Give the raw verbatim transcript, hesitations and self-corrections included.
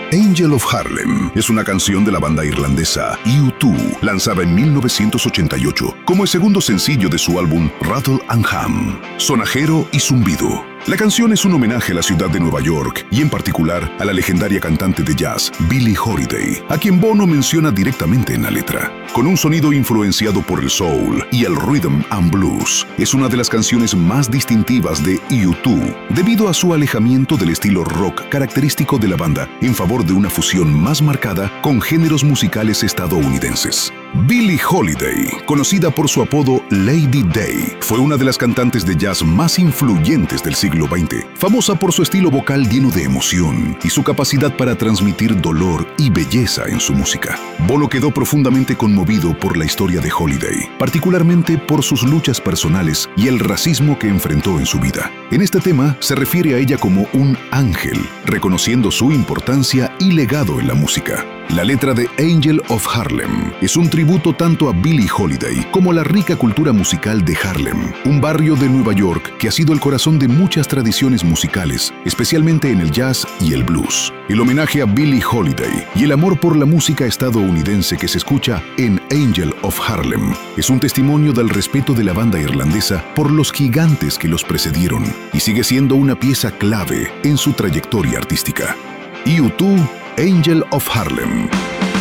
Angel of Harlem es una canción de la banda irlandesa U dos, lanzada en mil novecientos ochenta y ocho como el segundo sencillo de su álbum Rattle and Hum, sonajero y zumbido. La canción es un homenaje a la ciudad de Nueva York y en particular a la legendaria cantante de jazz Billie Holiday, a quien Bono menciona directamente en la letra. Con un sonido influenciado por el soul y el rhythm and blues, es una de las canciones más distintivas de U dos debido a su alejamiento del estilo rock característico de la banda en favor de una fusión más marcada con géneros musicales estadounidenses. Billie Holiday, conocida por su apodo Lady Day, fue una de las cantantes de jazz más influyentes del siglo veinte, famosa por su estilo vocal lleno de emoción y su capacidad para transmitir dolor y belleza en su música. Bono quedó profundamente conmovido por la historia de Holiday, particularmente por sus luchas personales y el racismo que enfrentó en su vida. En este tema se refiere a ella como un ángel, reconociendo su importancia y legado en la música. La letra de Angel of Harlem es un tributo tanto a Billie Holiday como a la rica cultura musical de Harlem, un barrio de Nueva York que ha sido el corazón de muchas tradiciones musicales, especialmente en el jazz y el blues. El homenaje a Billie Holiday y el amor por la música estadounidense que se escucha en Angel of Harlem es un testimonio del respeto de la banda irlandesa por los gigantes que los precedieron y sigue siendo una pieza clave en su trayectoria artística. U dos, Angel of Harlem.